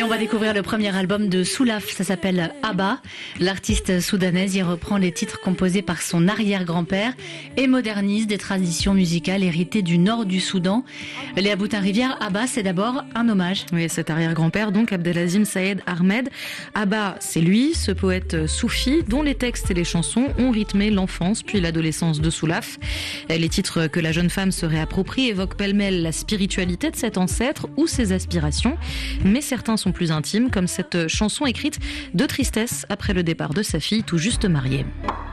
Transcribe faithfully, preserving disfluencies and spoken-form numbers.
on va découvrir le premier album de Soulaf, ça s'appelle Abba. L'artiste soudanaise y reprend les titres composés par son arrière-grand-père et modernise des traditions musicales héritées du nord du Soudan. Léa Boutin-Rivière, Abba, c'est d'abord un hommage. Oui, cet arrière-grand-père, donc Abdelazim Saïed Ahmed. Abba, c'est lui, ce poète soufi dont les textes et les chansons ont rythmé l'enfance puis l'adolescence de Soulaf. Les titres que la jeune femme se réapproprie évoquent pêle-mêle la spiritualité de cet ancêtre ou ses aspirations, mais certains sont plus intimes, comme cette chanson écrite de tristesse après le départ de sa fille tout juste mariée.